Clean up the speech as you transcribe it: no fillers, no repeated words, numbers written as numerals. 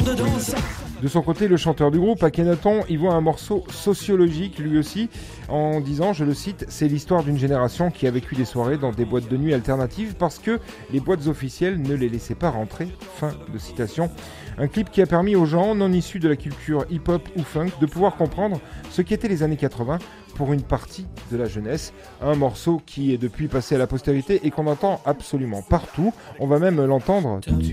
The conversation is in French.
De son côté, le chanteur du groupe, Akhenaton, y voit un morceau sociologique lui aussi, en disant, je le cite, « C'est l'histoire d'une génération qui a vécu des soirées dans des boîtes de nuit alternatives parce que les boîtes officielles ne les laissaient pas rentrer. » Fin de citation. Un clip qui a permis aux gens non issus de la culture hip-hop ou funk de pouvoir comprendre ce qu'étaient les années 80 pour une partie de la jeunesse. Un morceau qui est depuis passé à la postérité et qu'on entend absolument partout. On va même l'entendre tout de suite.